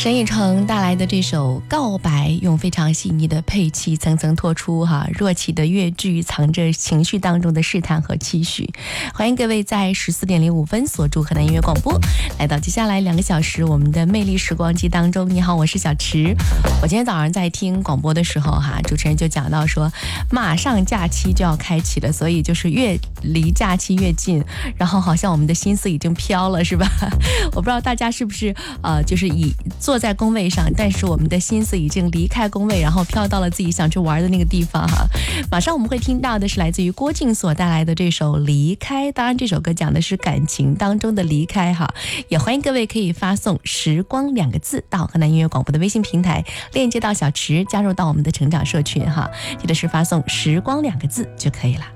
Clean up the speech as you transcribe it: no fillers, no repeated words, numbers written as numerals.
沈以诚带来的这首《告白》，用非常细腻的配器层层托出热气的乐句藏着情绪当中的试探和期许。欢迎各位在14:05锁住河南音乐广播，来到接下来2个小时我们的魅力时光机当中。你好，我是小池。我今天早上在听广播的时候主持人就讲到说马上假期就要开启了，所以就是越离假期越近，然后好像我们的心思已经飘了，是吧？我不知道大家是不是就是坐在工位上，但是我们的心思已经离开工位，然后飘到了自己想去玩的那个地方马上我们会听到的是来自于郭靖所带来的这首《离开》，当然这首歌讲的是感情当中的离开也欢迎各位可以发送时光2个字到河南音乐广播的微信平台，链接到小池，加入到我们的成长社群记得是发送时光2个字就可以了。